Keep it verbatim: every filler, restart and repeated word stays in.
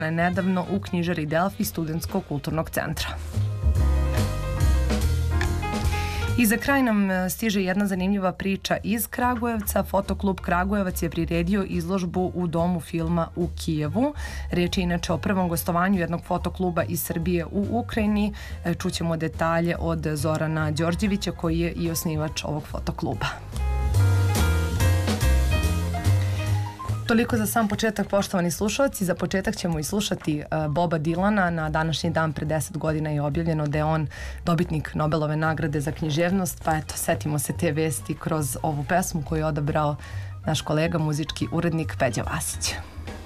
nedavno u knjižari Delfi Studentskog kulturnog centra. I za kraj nam stiže jedna zanimljiva priča iz Kragujevca. Fotoklub Kragujevac je priredio izložbu u Domu filma u Kijevu. Reč je inače o prvom gostovanju jednog fotokluba iz Srbije u Ukrajini. Čućemo detalje od Zorana Đorđevića, koji je i osnivač ovog fotokluba. Toliko za sam početak, poštovani slušalci. Za početak ćemo i slušati Boba Dilana. Na današnji dan pre deset godina je objavljeno da je on dobitnik Nobelove nagrade za književnost, pa eto, setimo se te vesti kroz ovu pesmu koju je odabrao naš kolega, muzički urednik Peđa Vasić.